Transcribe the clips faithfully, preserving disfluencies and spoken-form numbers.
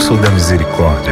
berço da misericórdia.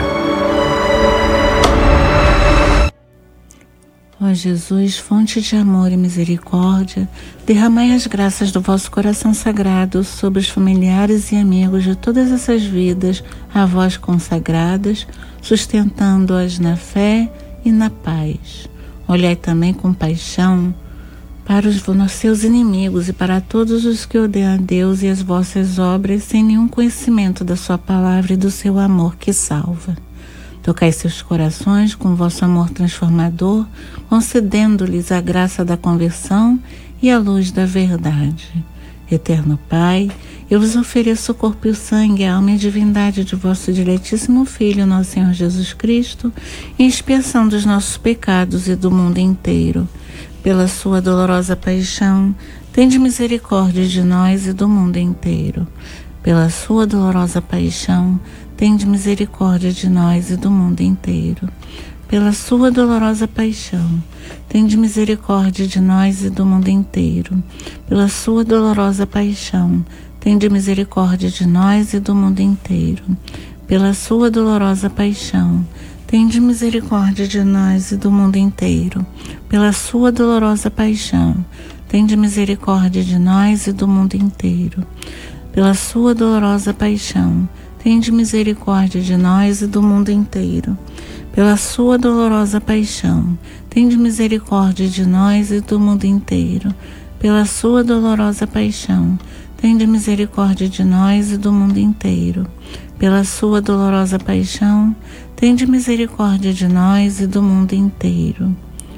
Ó Jesus, fonte de amor e misericórdia, derramai as graças do vosso coração sagrado sobre os familiares e amigos de todas essas vidas a vós consagradas, sustentando-as na fé e na paz. Olhai também com paixão para os seus inimigos e para todos os que odeiam a Deus e as vossas obras, sem nenhum conhecimento da sua palavra e do seu amor que salva. Tocai seus corações com vosso amor transformador, concedendo-lhes a graça da conversão e a luz da verdade. Eterno Pai, eu vos ofereço o corpo e o sangue, a alma e a divindade de vosso diletíssimo Filho, nosso Senhor Jesus Cristo, em expiação dos nossos pecados e do mundo inteiro. Pela sua dolorosa paixão, tende misericórdia de nós e do mundo inteiro. Pela sua dolorosa paixão, tende misericórdia de nós e do mundo inteiro. Pela sua dolorosa paixão, tende misericórdia de nós e do mundo inteiro. Pela sua dolorosa paixão, tende misericórdia de nós e do mundo inteiro. Pela sua dolorosa paixão, tende misericórdia de nós e do mundo inteiro. Pela sua dolorosa paixão, tende misericórdia de nós e do mundo inteiro. Pela sua dolorosa paixão, tende misericórdia de nós e do mundo inteiro. Pela sua dolorosa paixão, tende misericórdia de nós e do mundo inteiro. Pela sua dolorosa paixão, tende misericórdia de nós e do mundo inteiro. Pela sua dolorosa paixão, tende misericórdia de nós e do mundo inteiro.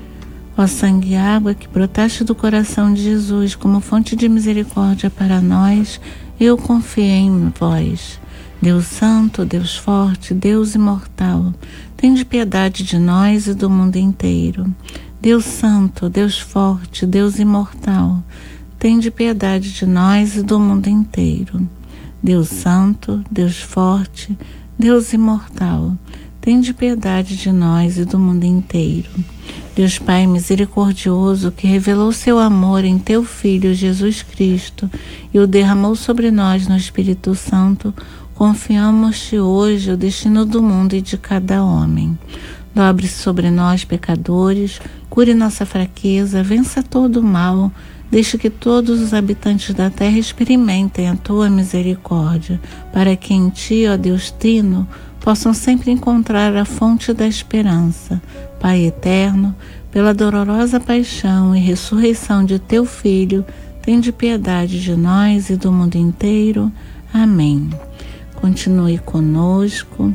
Ó sangue e água que brotaste do coração de Jesus como fonte de misericórdia para nós, eu confio em vós. Deus Santo, Deus Forte, Deus Imortal, tende piedade de nós e do mundo inteiro. Deus Santo, Deus Forte, Deus Imortal, tende piedade de nós e do mundo inteiro. Deus Santo, Deus Forte, Deus Imortal, tende piedade de nós e do mundo inteiro. Deus Pai misericordioso, que revelou seu amor em teu Filho Jesus Cristo e o derramou sobre nós no Espírito Santo, confiamos-te hoje o destino do mundo e de cada homem. Dobre sobre nós, pecadores, cure nossa fraqueza, vença todo o mal, deixe que todos os habitantes da terra experimentem a tua misericórdia, para que em ti, ó Deus Trino, possam sempre encontrar a fonte da esperança. Pai eterno, pela dolorosa paixão e ressurreição de teu Filho, tende piedade de nós e do mundo inteiro. Amém. Continue conosco,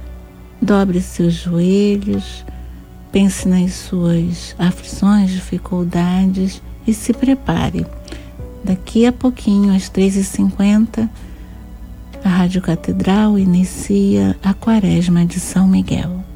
dobre seus joelhos, pense nas suas aflições, dificuldades e se prepare. Daqui a pouquinho, às três e cinquenta, a Rádio Catedral inicia a Quaresma de São Miguel.